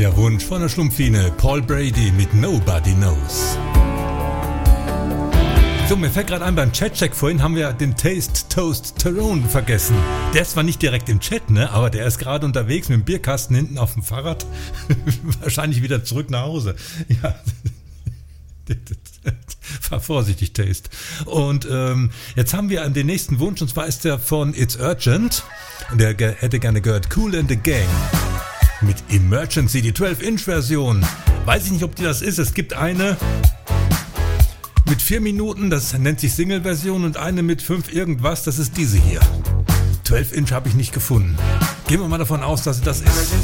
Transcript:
Der Wunsch von der Schlumpfine Paul Brady mit Nobody Knows. So, mir fällt gerade ein, beim Chat-Check vorhin haben wir den Taste Toast Tyrone vergessen. Der ist zwar nicht direkt im Chat, ne, aber der ist gerade unterwegs mit dem Bierkasten hinten auf dem Fahrrad. Wahrscheinlich wieder zurück nach Hause. Ja. Fahr vorsichtig, Taste. Und jetzt haben wir den nächsten Wunsch, und zwar ist der von It's Urgent. Und der hätte gerne gehört Kool and the Gang mit Emergency, die 12-Inch-Version. Weiß ich nicht, ob die das ist. Es gibt eine mit 4 Minuten, das nennt sich Single-Version, und eine mit 5 irgendwas, das ist diese hier. 12-Inch habe ich nicht gefunden. Gehen wir mal davon aus, dass es das ist.